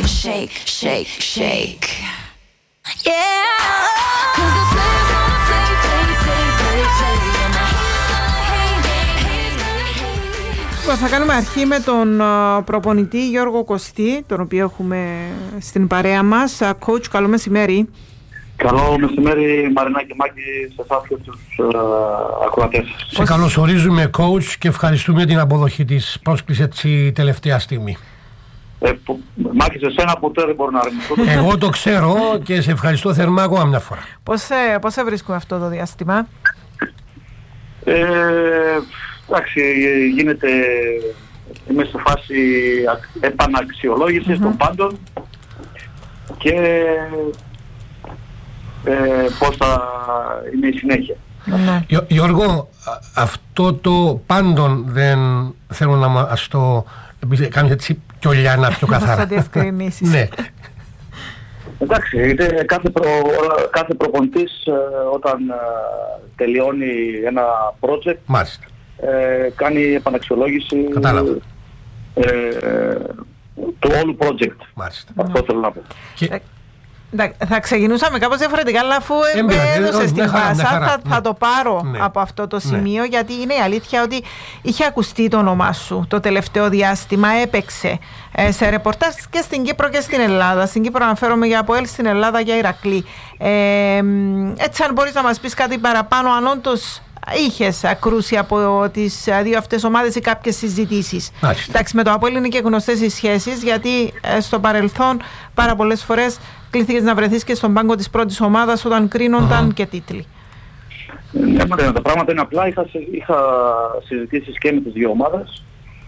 shake, shake, shake. Yeah, 'cause the players wanna play, play, play, play, play. And the haters gonna hate, hate, hate, hate. Θα κάνουμε αρχή με τον προπονητή Γιώργο Κωστή, τον οποίο έχουμε στην παρέα μας. Coach, καλό μεσημέρι. Καλό μεσημέρι, Μαρινά και Μάκη, σε εσάς και τους ακροατές. Σε καλωσορίζουμε, coach, και ευχαριστούμε την αποδοχή της πρόσκλησης έτσι τελευταία στιγμή. Μάκη, σε σένα ποτέ δεν μπορώ να αρνηθώ. Εγώ το ξέρω και σε ευχαριστώ θερμά ακόμα μια φορά. Πώς σε βρίσκουμε αυτό το διάστημα? Εντάξει, είμαι σε φάση επαναξιολόγησης των πάντων και πώς θα είναι η συνέχεια. Γιώργο, αυτό το πάντων δεν θέλω να μας το κάνεις έτσι πιο λιανά, πιο καθαρά. Θα διευκρινίσεις. Ναι. Εντάξει, κάθε προπονητής όταν τελειώνει ένα project, μάλιστα, κάνει επαναξιολόγηση του όλου project. Μάλιστα. Αυτό θέλω να πω. Θα ξεκινούσαμε κάπως διαφορετικά, αλλά αφού έδωσες την πάσα θα το πάρω από αυτό το σημείο, γιατί είναι η αλήθεια ότι είχε ακουστεί το όνομά σου το τελευταίο διάστημα, έπαιξε σε ρεπορτάζ και στην Κύπρο και στην Ελλάδα. Στην Κύπρο αναφέρομαι για ΑΠΟΕΛ, στην Ελλάδα για Ηρακλή. Έτσι, αν μπορείς να μας πεις κάτι παραπάνω, αν όντως είχες ακρούσει από τις δύο αυτές ομάδες ή κάποιες συζητήσεις. Εντάξει, με το ΑΠΟΕΛ είναι και γνωστές οι σχέσεις, γιατί στο παρελθόν πάρα πολλές φορές κλήθηκες να βρεθείς και στον πάγκο της πρώτης ομάδας όταν κρίνονταν και τίτλοι. Ναι, Μαρίνα, τα πράγματα είναι απλά. Είχα συζητήσεις και με τις δύο ομάδες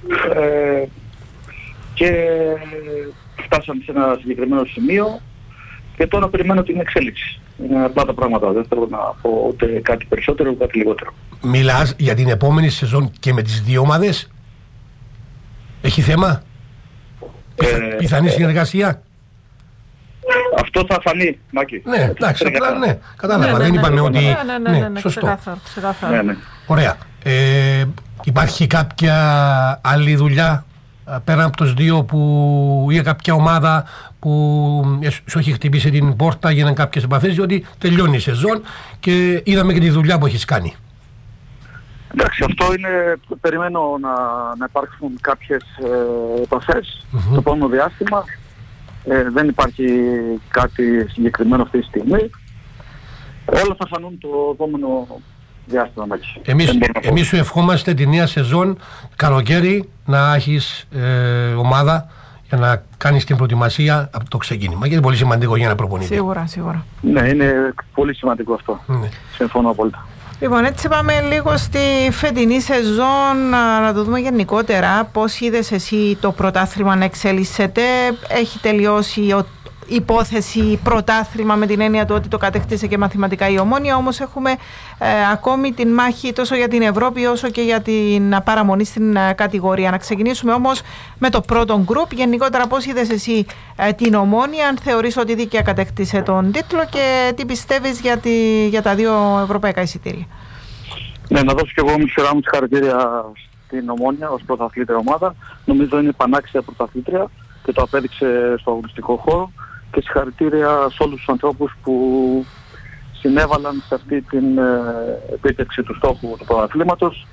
και φτάσαμε σε ένα συγκεκριμένο σημείο και τώρα περιμένω την εξέλιξη. Είναι απλά τα πράγματα. Δεν θέλω να πω ούτε κάτι περισσότερο ούτε κάτι λιγότερο. Μιλάς για την επόμενη σεζόν και με τις δύο ομάδες? Έχει θέμα? Πιθανή συνεργασία? Αυτό θα φανεί, Μάκη. Ναι, εντάξει, ναι, κατάλαβα. Δεν είπαμε ότι... Ναι, σωστό. ξεκάθαρα. Ναι. Ωραία. Υπάρχει κάποια άλλη δουλειά πέραν από τους δύο που ή κάποια ομάδα που σου έχει χτυπήσει την πόρτα, γίνανε κάποιες επαφές, διότι τελειώνει η σεζόν και είδαμε και τη δουλειά που έχεις κάνει? Εντάξει, αυτό είναι, περιμένω να υπάρξουν κάποιες επαφές το επόμενο διάστημα. Δεν υπάρχει κάτι συγκεκριμένο αυτή τη στιγμή. Όλα θα φανούν το επόμενο διάστημα. Εμείς σου ευχόμαστε τη νέα σεζόν καλοκαίρι να έχεις ομάδα για να κάνεις την προετοιμασία από το ξεκίνημα, γιατί είναι πολύ σημαντικό για να προπονηθεί. Σίγουρα. Ναι, είναι πολύ σημαντικό αυτό. Συμφωνώ απόλυτα. Λοιπόν, έτσι πάμε λίγο στη φετινή σεζόν, να το δούμε γενικότερα. Πώς είδες εσύ το πρωτάθλημα να εξελίσσεται? Έχει τελειώσει η υπόθεση πρωτάθλημα με την έννοια του ότι το κατέκτησε και μαθηματικά η Ομόνοια, όμως έχουμε ακόμη την μάχη τόσο για την Ευρώπη όσο και για την παραμονή στην κατηγορία. Να ξεκινήσουμε όμως με το πρώτο γκρουπ. Γενικότερα, πώς είδες εσύ την Ομόνοια, αν θεωρείς ότι δίκαια κατέκτησε τον τίτλο και τι πιστεύεις για τα δύο ευρωπαϊκά εισιτήρια? Ναι, να δώσω και εγώ με τη σειρά μου συγχαρητήρια στην Ομόνοια ως πρωταθλήτρια ομάδα. Νομίζω είναι πανάξια πρωταθλήτρια και το απέδειξε στο αγωνιστικό χώρο, και συγχαρητήρια σε όλους τους ανθρώπους που συνέβαλαν σε αυτή την επίτευξη του στόχου του πρωταθλήματος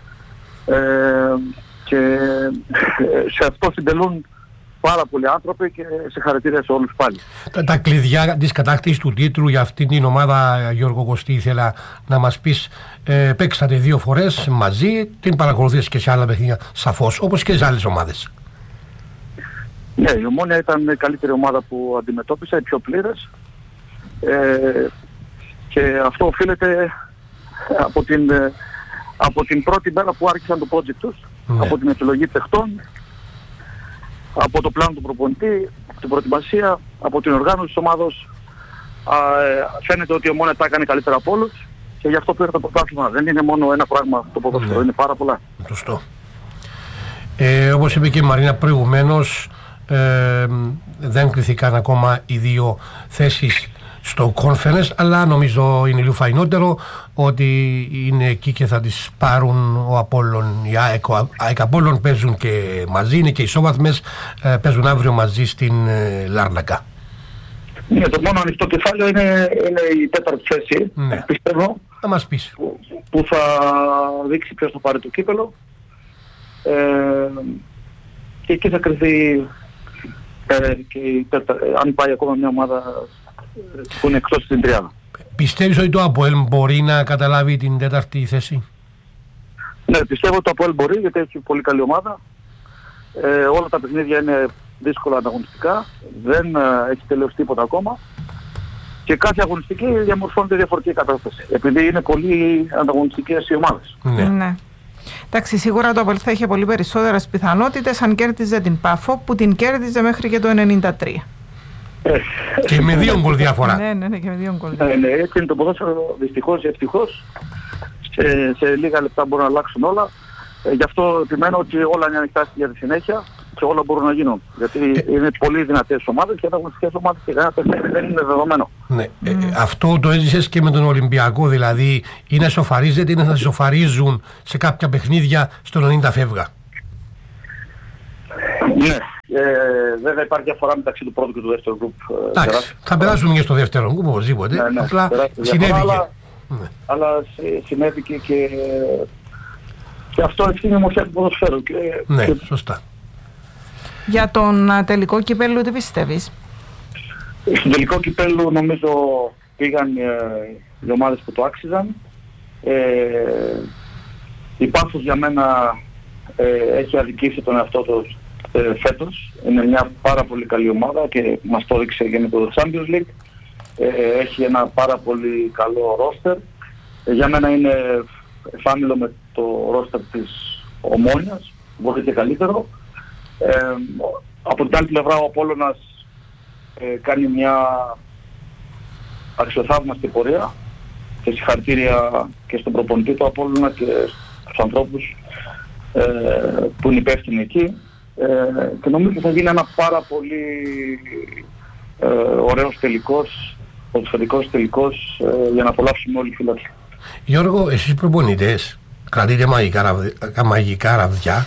και σε αυτό συντελούν πάρα πολλοί άνθρωποι και συγχαρητήρια σε όλους πάλι. Τα κλειδιά της κατάκτησης του τίτλου για αυτήν την ομάδα, Γιώργο Κωστή, ήθελα να μας πεις. Παίξατε δύο φορές μαζί, την παρακολουθείς και σε άλλα παιχνίδια σαφώς, όπως και σε άλλες ομάδες. Ναι, η Ομόνοια ήταν η καλύτερη ομάδα που αντιμετώπισα, η πιο πλήρες, και αυτό οφείλεται από την πρώτη μέρα που άρχισαν το project τους, από την επιλογή παιχτών, από το πλάνο του προπονητή, από την προετοιμασία, από την οργάνωση της ομάδος. Φαίνεται ότι η Ομόνοια τα έκανε καλύτερα από όλους και γι' αυτό πήρε το πρωτάθλημα. Δεν είναι μόνο ένα πράγμα το ποδόσφαιρο, είναι πάρα πολλά. Σωστό. Όπως είπε και η Μαρίνα προηγουμένως, δεν κριθήκαν ακόμα οι δύο θέσεις στο conference, αλλά νομίζω είναι λίγο φαϊνότερο ότι είναι εκεί και θα τις πάρουν ο Απόλλων, η ΑΕΚ Απόλλων παίζουν και μαζί, είναι και ισόβαθμες, παίζουν αύριο μαζί στην Λάρνακα. Ναι, το μόνο ανοιχτό κεφάλαιο είναι η τέταρτη θέση, ναι. Πιστεύω, θα μας πεις. που θα δείξει ποιος θα πάρει το κύπελο, και εκεί θα κρυθεί αν πάει ακόμα μια ομάδα που είναι εκτός στην τριάδα. Πιστεύεις ότι το ΑΠΟΕΛ μπορεί να καταλάβει την τέταρτη θέση? Ναι, πιστεύω ότι το ΑΠΟΕΛ μπορεί, γιατί έχει πολύ καλή ομάδα. Όλα τα παιχνίδια είναι δύσκολα ανταγωνιστικά, δεν έχει τελειώσει τίποτα ακόμα και κάθε αγωνιστική διαμορφώνεται διαφορετική κατάσταση, επειδή είναι πολύ ανταγωνιστικές οι ομάδες. Ναι. Εντάξει, σίγουρα το ΑΠΟΕΛ θα είχε πολύ περισσότερες πιθανότητες αν κέρδιζε την Πάφο, που την κέρδιζε μέχρι και το 1993. Και με 2 γκολ διαφορά. Ναι, και με 2 γκολ. Ναι, έτσι είναι το ποδόσφαιρο, δυστυχώς ή ευτυχώς. Σε λίγα λεπτά μπορούν να αλλάξουν όλα. Γι' αυτό επιμένω ότι όλα είναι ανοιχτά για τη συνέχεια και όλα μπορούν να γίνουν. Γιατί είναι πολύ δυνατές ομάδες και ανταγωνιστικές ομάδες και κανένα παιχνίδι δεν είναι δεδομένο. Ναι. Αυτό το έζησες και με τον Ολυμπιακό, δηλαδή ή να ισοφαρίζεται ή να ισοφαρίζουν σε κάποια παιχνίδια στο 90 φεύγα. Ναι. Βέβαια υπάρχει διαφορά μεταξύ του πρώτου και του δεύτερου γκρουπ. Θα περάσουν και στο δεύτερο γκρουπ οπωσδήποτε. Ναι, απλά συνέβηκε. Αλλά συνέβηκε και αυτό ευθύνη μορφιά του ποδοσφαίρου. Ναι, σωστά. Για τον τελικό κυπέλλου τι πιστεύεις? Στον τελικό κυπέλλου νομίζω πήγαν οι ομάδες που το άξιζαν. Η Πάφος για μένα έχει αδικήσει τον εαυτό του φέτος. Είναι μια πάρα πολύ καλή ομάδα και μας το έδειξε και με το Champions League. Έχει ένα πάρα πολύ καλό ρόστερ. Για μένα είναι εφάμιλο με το ρόστερ της Ομόνοιας, μπορεί και καλύτερο. Από την άλλη πλευρά ο Απόλλωνας κάνει μια αξιοθαύμαστη πορεία και συγχαρητήρια και στον προπονητή του Απόλλωνα και στους ανθρώπους που είναι υπεύθυνοι εκεί, και νομίζω θα γίνει ένα πάρα πολύ ωραίος τελικός, ποδοσφαιρικός τελικός, για να απολαύσουμε όλοι οι φίλοι. Γιώργο, εσείς προπονητές κρατείτε μαγικά ραβδιά?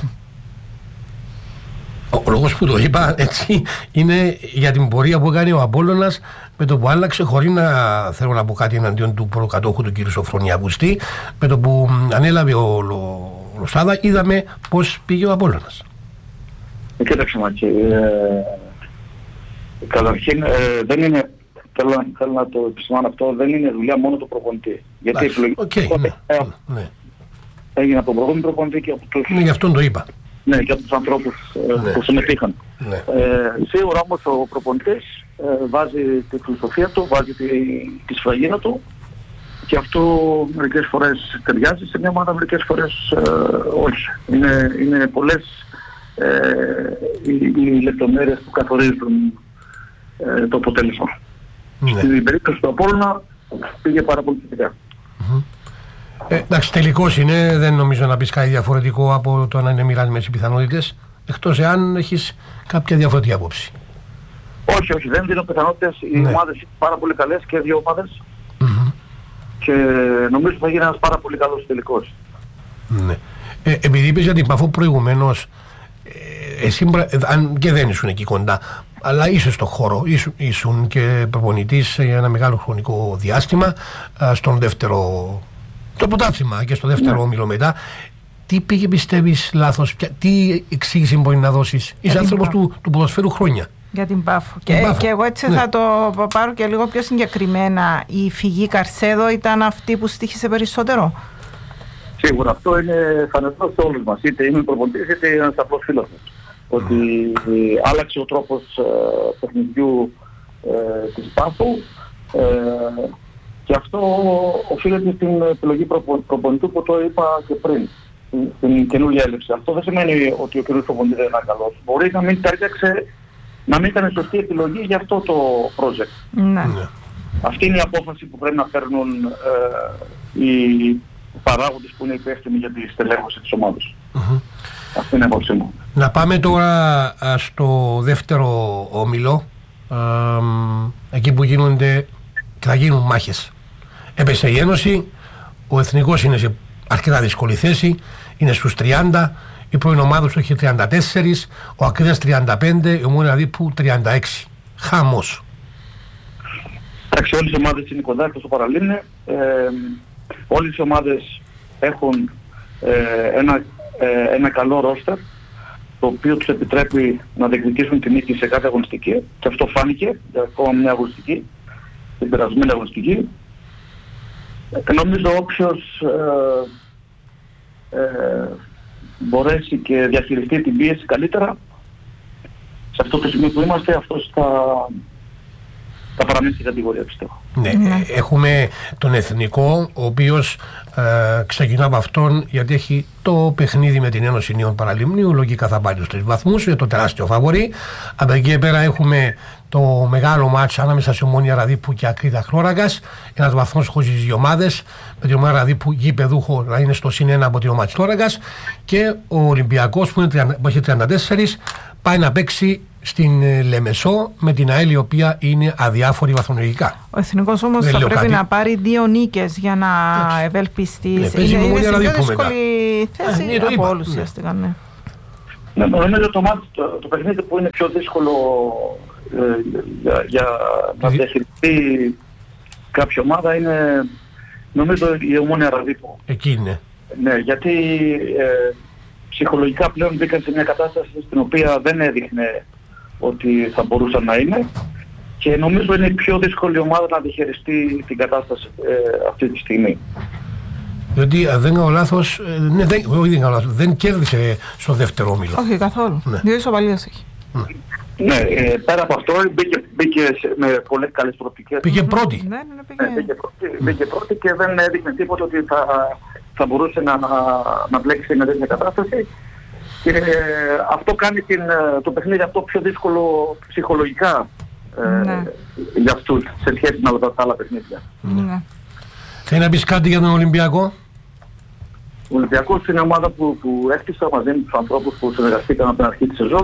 Ο λόγος που το είπα έτσι είναι για την πορεία που έκανε ο Απόλλωνας με το που άλλαξε, χωρίς να θέλω να πω κάτι εναντίον του προκατόχου του κ. Σοφρονιάκουστη, με το που ανέλαβε ο Λοσάδα, είδαμε πώς πήγε ο Απόλλωνας. Κοίταξε Μάκη, καταρχήν δεν είναι, θέλω να το επισημάνω αυτό, δεν είναι δουλειά μόνο του προπονητή. Γιατί έγινε από τον προηγούμενο προπονητή και από τους... Ναι, γι' αυτόν το είπα. Ναι, και από τους ανθρώπους που συμμετείχαν. Ναι. Σίγουρα όμως ο προπονητής βάζει τη φιλοσοφία του, βάζει τη σφραγίδα του και αυτό μερικές φορές ταιριάζει σε μια ομάδα, μερικές φορές όχι. Είναι πολλές οι λεπτομέρειες που καθορίζουν το αποτέλεσμα. Ναι. Στην περίπτωση του Απόλλωνα πήγε πάρα πολύ θετικά. Εντάξει, τελικός είναι, δεν νομίζω να πεις κάτι διαφορετικό από το να είναι μοιράσιμες οι πιθανότητες, εκτός εάν έχεις κάποια διαφορετική άποψη. Όχι, δεν δίνω πιθανότητες. Οι ομάδες είναι πάρα πολύ καλές και δύο ομάδες. Και νομίζω θα γίνει ένας πάρα πολύ καλός τελικός. Ναι. Επειδή είπες για την Παφό προηγουμένως, εσύ αν και δεν ήσουν εκεί κοντά, αλλά είσαι στο χώρο, ήσουν και προπονητής για ένα μεγάλο χρονικό διάστημα στον δεύτερο, το πρωτάθλημα και στο δεύτερο όμιλο μετά. Τι πήγε πιστεύεις λάθος, τι εξήγηση μπορεί να δώσεις? Είσαι άνθρωπος του ποδοσφαίρου χρόνια. Για την Πάφο. Και εγώ έτσι θα το πάρω και λίγο πιο συγκεκριμένα. Η φυγή Καρσέδο ήταν αυτή που στοίχησε περισσότερο? Σίγουρα αυτό είναι φανερό σε όλους μας. Είτε είμαι προπονητής είτε ένας απλός φίλος μας. Ότι άλλαξε ο τρόπος παιχνιδιού της Πάφου και αυτό οφείλεται στην επιλογή προπονητού που το είπα και πριν. Στην καινούργια έλευση. Αυτό δεν σημαίνει ότι ο καινούργιος προπονητής δεν είναι καλός. Μπορεί να μην ταιριάξε, να μην ήταν σωστή επιλογή για αυτό το project. Ναι. Αυτή είναι η απόφαση που πρέπει να παίρνουν οι παράγοντες που είναι υπεύθυνοι για τη στελέχωση της ομάδας. Αυτή είναι η απόψη μου. Να πάμε τώρα στο δεύτερο όμιλο, εκεί που γίνονται και θα γίνουν μάχες. Έπεσε η Ένωση, ο Εθνικός είναι σε αρκετά δύσκολη θέση, είναι στους 30, η πρώην ομάδα του έχει 34, ο Ακρίδας 35, η Ομόνοια Ραδίππου 36. Χαμός. Εντάξει, όλες οι ομάδες είναι κοντά εκτός το Παραλίμνη. Όλες οι ομάδες έχουν ένα καλό ρόστερ, το οποίο τους επιτρέπει να διεκδικήσουν την νίκη σε κάθε αγωνιστική, και αυτό φάνηκε για ακόμα μια αγωνιστική, την περασμένη αγωνιστική. Νομίζω όποιος μπορέσει και διαχειριστεί την πίεση καλύτερα, σε αυτό το σημείο που είμαστε, αυτός θα παραμείνει στην κατηγορία, πιστεύω. Ναι, έχουμε τον Εθνικό, ο οποίος ξεκινά από αυτόν, γιατί έχει το παιχνίδι με την Ένωση Νέων Παραλιμνίου, λογικά θα πάρει τους 3 βαθμούς, είναι το τεράστιο φαβορί. Από εκεί πέρα έχουμε το μεγάλο μάτς ανάμεσα σε Ομόνοια Ραδίππου και Ακρίδα Χλώρακας, ένας βαθμός χωρίς τις δύο ομάδες, με την Ομόνοια Ραδίππου γηπεδούχο να είναι στο +1 από την ομάδα της Χλώρακας, και ο Ολυμπιακός που έχει 34 πάει να παίξει στην Λεμεσό με την ΑΕΛ, η οποία είναι αδιάφορη βαθμολογικά. Ο Εθνικός όμως θα πρέπει να πάρει 2 νίκες για να ευελπιστεί. Είναι σε πιο δύσκολη θέση από όλους ουσιαστικά. Ναι, νομίζω το παιχνίδι που είναι πιο δύσκολο για να διαχειριστεί κάποια ομάδα είναι, νομίζω, η Ομόνοια Ραδίππου. Εκεί είναι. Ναι, γιατί ψυχολογικά πλέον μπήκαν σε μια κατάσταση στην οποία δεν έδειχνε ότι θα μπορούσαν να είναι, και νομίζω είναι η πιο δύσκολη ομάδα να διαχειριστεί την κατάσταση αυτή τη στιγμή. Διότι δεν κάνω λάθος, δεν κέρδισε στο δεύτερο όμιλο. Όχι καθόλου. 2 ισοπαλίες έχει. Ναι, πέρα από αυτό μπήκε με πολλές καλές προοπτικές. Πήγε πρώτη. Μπήκε πρώτη και δεν έδειχνε τίποτα ότι θα μπορούσε να μπλέξει με τέτοια κατάσταση. Και αυτό κάνει το παιχνίδι αυτό πιο δύσκολο ψυχολογικά για αυτούς, σε σχέση με τα άλλα παιχνίδια. Θέλει να πεις κάτι για τον Ολυμπιακό? Ο Ολυμπιακός είναι ομάδα που έκτισα μαζί με τους ανθρώπους που συνεργαστήκαν από την αρχή της σεζόν.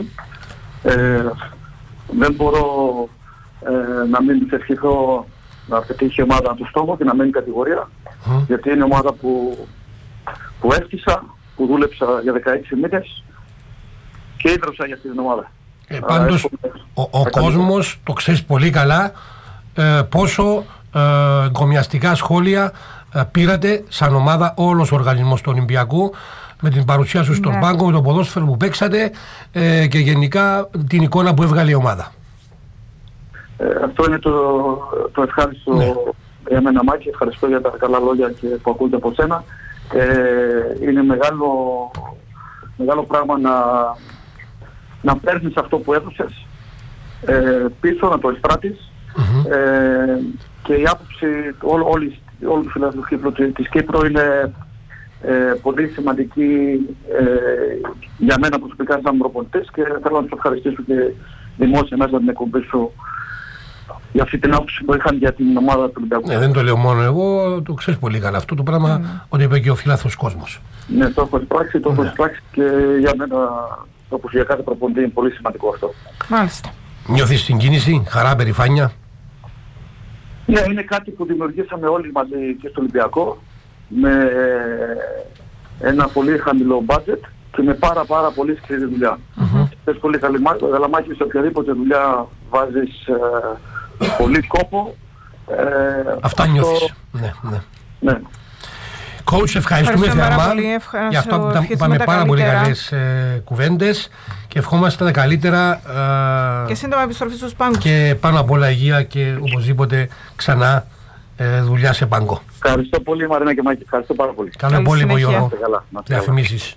Δεν μπορώ να μην τους ευχηθώ να πετύχει η ομάδα του στόχο και να μένει κατηγορία, γιατί είναι ομάδα που έκτισα, που δούλεψα για 16 μήνες και ίδρυσα για αυτή την ομάδα. Πάντως ο κόσμος το ξέρει πολύ καλά πόσο εγκομιαστικά σχόλια πήρατε σαν ομάδα, όλος ο οργανισμός του Ολυμπιακού, με την παρουσία σου στον πάγκο, με το ποδόσφαιρο που παίξατε και γενικά την εικόνα που έβγαλε η ομάδα. Αυτό είναι το ευχάριστο για μένα, Μάκη. Ευχαριστώ για τα καλά λόγια που ακούτε από σένα. Είναι μεγάλο πράγμα να παίρνεις αυτό που έδωσες πίσω, να το εισπράττεις, και η άποψη όλου του φιλάθλου της Κύπρου είναι πολύ σημαντική για μένα προσωπικά σαν προπονητής, και θέλω να σου ευχαριστήσω και δημόσια μέσα από την εκπομπή σου για αυτή την άποψη που είχαν για την ομάδα του Ολυμπιακού. Δεν το λέω μόνο εγώ, το ξέρεις πολύ καλά αυτό το πράγμα, ότι είπε και ο φιλάθλος κόσμος. Ναι, το έχω εισπράξει, και για μένα, όπως για κάθε προπονητή, είναι πολύ σημαντικό αυτό. Μάλιστα. Νιώθεις συγκίνηση, χαρά, περηφάνεια? Ναι, είναι κάτι που δημιουργήσαμε όλοι μαζί και στο Ολυμπιακό, με ένα πολύ χαμηλό budget και με πάρα πολύ σκληρή δουλειά. Θες πολύ καλαμάκι, σε οποιαδήποτε δουλειά βάζεις πολύ κόπο. Αυτά νιώθεις. Ναι. Coach, ευχαριστούμε θερμά για αυτό που είπαμε, πάρα πολύ καλές κουβέντες, και ευχόμαστε τα καλύτερα και σύντομα επιστροφή στους πάγκους, και πάνω απ' όλα υγεία και οπωσδήποτε ξανά δουλειά σε πάγκο. Ευχαριστώ πολύ, Μαρίνα και Μάκη. Ευχαριστώ πάρα πολύ. Καλό υπόλοιπο, Γιώργο. Διαφημίσεις.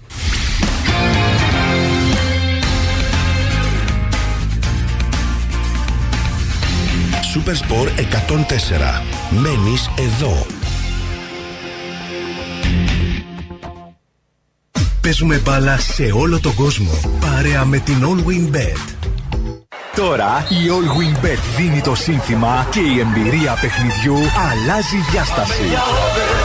Super Sport 104. Μένεις εδώ. Παίζουμε μπάλα σε όλο τον κόσμο, παρέα με την All Win Bet. Τώρα η All Win Bet δίνει το σύνθημα και η εμπειρία παιχνιδιού αλλάζει διάσταση.